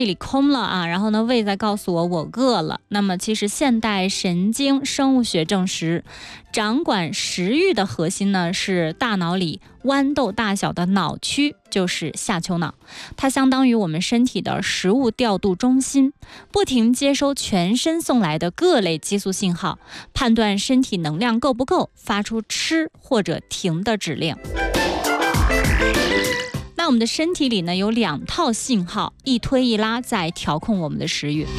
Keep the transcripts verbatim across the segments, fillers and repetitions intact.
里空了啊，然后呢胃在告诉我我饿了。那么其实现代神经生物学证实，掌管食欲的核心呢是大脑里豌豆大小的脑区，就是下丘脑，它相当于我们身体的食物调度中心，不停接收全身送来的各类激素信号，判断身体能量够不够，发出吃或者停的指令。那我们的身体里呢有两套信号，一推一拉在调控我们的食欲。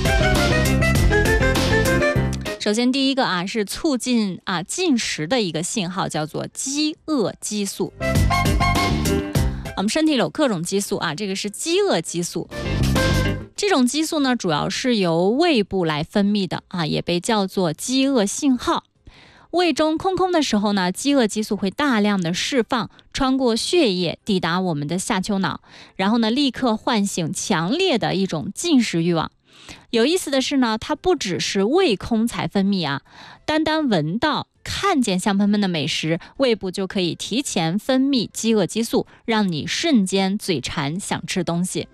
首先第一个啊是促进啊进食的一个信号，叫做饥饿激素。我们身体里有各种激素啊，这个是饥饿激素。这种激素呢主要是由胃部来分泌的啊，也被叫做饥饿信号。胃中空空的时候呢，饥饿激素会大量的释放，穿过血液抵达我们的下丘脑，然后呢立刻唤醒强烈的一种进食欲望。有意思的是呢，它不只是胃空才分泌啊，单单闻到看见香喷喷的美食，胃部就可以提前分泌饥饿激素，让你瞬间嘴馋想吃东西。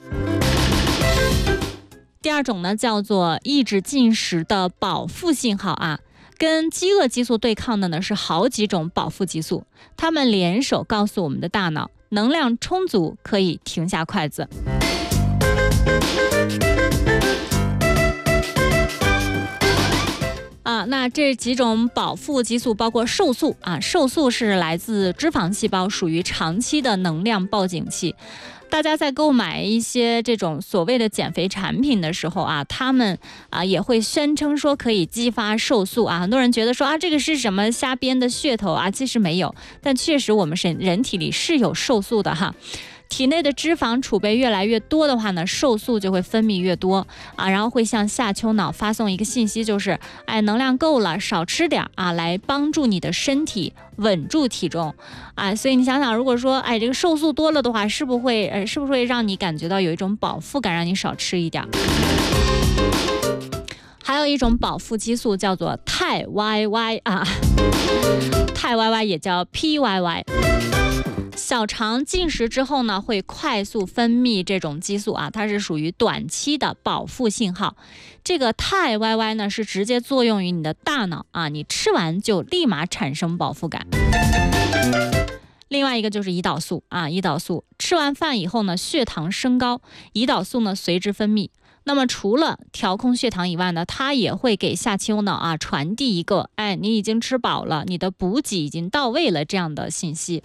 第二种呢叫做抑制进食的饱腹信号啊，跟饥饿激素对抗的呢是好几种饱腹激素，它们联手告诉我们的大脑，能量充足，可以停下筷子。啊，那这几种饱腹激素包括瘦素啊，瘦素是来自脂肪细胞，属于长期的能量报警器。大家在购买一些这种所谓的减肥产品的时候啊，他们啊也会宣称说可以激发瘦素啊，很多人觉得说啊这个是什么瞎编的噱头啊，其实没有，但确实我们人人体里是有瘦素的哈。体内的脂肪储备越来越多的话呢，瘦素就会分泌越多啊，然后会向下丘脑发送一个信息，就是哎能量够了，少吃点啊，来帮助你的身体稳住体重啊。所以你想想，如果说哎这个瘦素多了的话，是不会呃是不是会让你感觉到有一种饱腹感，让你少吃一点？还有一种饱腹激素叫做肽 Y Y 啊，肽 Y Y 也叫 P Y Y。小肠进食之后呢，会快速分泌这种激素啊，它是属于短期的饱腹信号。这个肽 Y Y 呢是直接作用于你的大脑啊，你吃完就立马产生饱腹感。另外一个就是胰岛素啊，胰岛素吃完饭以后呢，血糖升高，胰岛素呢随之分泌。那么除了调控血糖以外呢，它也会给下丘脑啊传递一个哎你已经吃饱了，你的补给已经到位了这样的信息。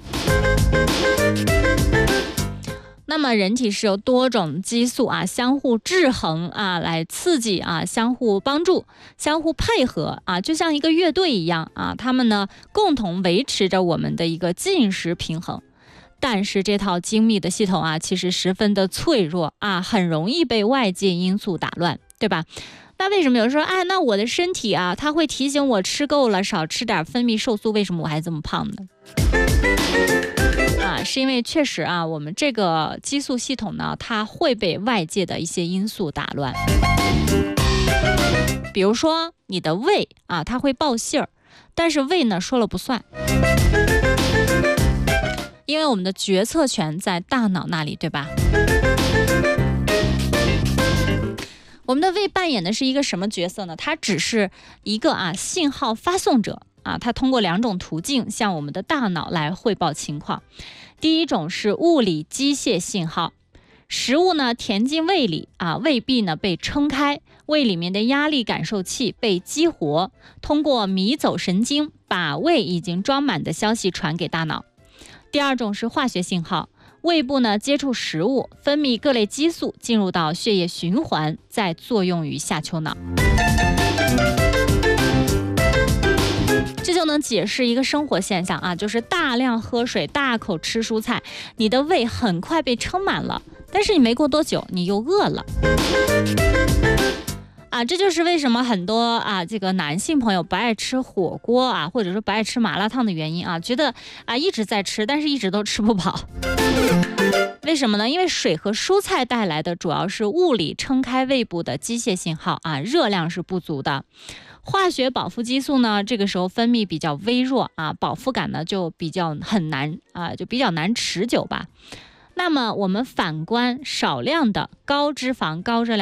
那么人体是由多种激素啊相互制衡啊来刺激啊，相互帮助，相互配合啊，就像一个乐队一样啊，他们呢共同维持着我们的一个进食平衡。但是这套精密的系统啊，其实十分的脆弱啊，很容易被外界因素打乱，对吧？那为什么有人说，哎，那我的身体啊，它会提醒我吃够了，少吃点，分泌瘦素，为什么我还这么胖呢？啊，是因为确实啊，我们这个激素系统呢，它会被外界的一些因素打乱。比如说你的胃啊，它会报信儿，但是胃呢说了不算。因为我们的决策权在大脑那里，对吧？我们的胃扮演的是一个什么角色呢？它只是一个啊信号发送者啊，它通过两种途径向我们的大脑来汇报情况。第一种是物理机械信号，食物呢填进胃里啊，胃壁呢被撑开，胃里面的压力感受器被激活，通过迷走神经把胃已经装满的消息传给大脑。第二种是化学信号，胃部呢接触食物，分泌各类激素，进入到血液循环，再作用于下丘脑。这就能解释一个生活现象啊，就是大量喝水，大口吃蔬菜，你的胃很快被撑满了，但是你没过多久，你又饿了。啊，这就是为什么很多啊这个男性朋友不爱吃火锅啊，或者说不爱吃麻辣烫的原因啊，觉得啊一直在吃，但是一直都吃不饱。为什么呢？因为水和蔬菜带来的主要是物理撑开胃部的机械信号啊，热量是不足的。化学饱腹激素呢，这个时候分泌比较微弱啊，饱腹感呢就比较很难啊，就比较难持久吧。 那么我们反观少量的高脂肪、高热量